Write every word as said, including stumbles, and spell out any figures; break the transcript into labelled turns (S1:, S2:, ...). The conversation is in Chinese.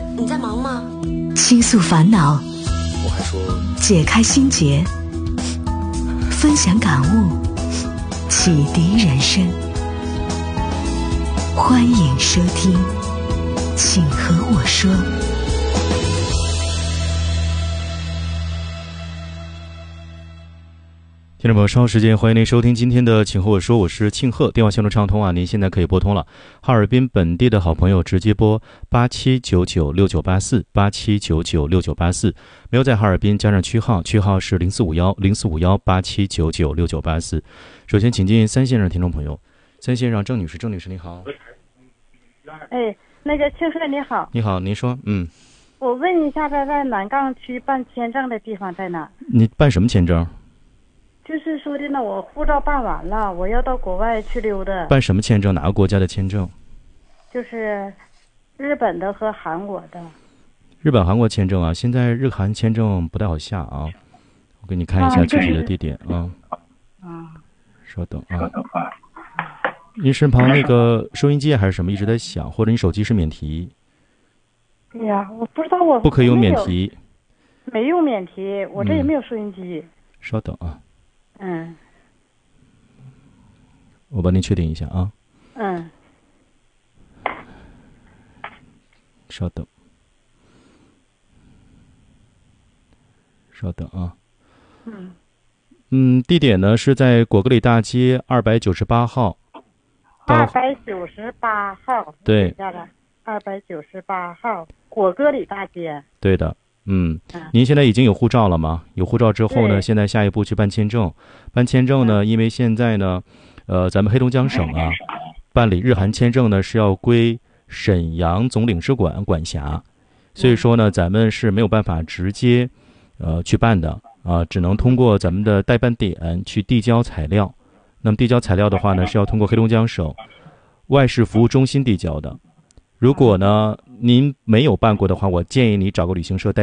S1: 你在忙吗？
S2: 倾诉烦恼，
S3: 我还说
S2: 解开心结，分享感悟，启迪人生。欢迎收听，请和我说。
S3: 听众朋友，稍后时间欢迎您收听今天的请和我说，我是庆贺。电话线路畅通啊，您现在可以拨通了哈尔滨本地的好朋友直接拨八七九九六九八四八七九九六九八四，没有在哈尔滨加上区号，区号是零四五幺零四五幺八七九九六九八四。首先请进三线上听众朋友，三线上郑女士，郑女士你好。
S4: 哎，那个庆贺你好。
S3: 你好，您说。嗯，
S4: 我问一下，在在南岗区办签证的地方在哪？
S3: 你办什么签证？
S4: 就是说的呢，我护照办完了，我要到国外去溜达。
S3: 办什么签证？哪个国家的签证？
S4: 就是日本的和韩国的。
S3: 日本、韩国签证啊，现在日韩签证不太好下啊。我给你看一下具体的地点啊。
S4: 啊。
S3: 稍等啊。您身旁那个收音机还是什么一直在响，或者你手机是免提？
S4: 对呀，我不知道我
S3: 不可以用免提。
S4: 没用免提，我这也没有收音机。
S3: 嗯、稍等啊。
S4: 嗯，
S3: 我帮您确定一下啊。
S4: 嗯，
S3: 稍等，稍等啊。
S4: 嗯，
S3: 嗯，地点呢是在果戈里大街二百九十八号。
S4: 二百九十八号。
S3: 对。
S4: 二百九十八号，果戈里大街。
S3: 对的。嗯，您现在已经有护照了吗？有护照之后呢，现在下一步去办签证。办签证呢，因为现在呢，呃，咱们黑龙江省啊，办理日韩签证呢是要归沈阳总领事馆管辖，所以说呢，咱们是没有办法直接呃去办的啊、呃，只能通过咱们的代办点去递交材料。那么递交材料的话呢，是要通过黑龙江省外事服务中心递交的。如果呢您没有办过的话，我建议你找个旅行社代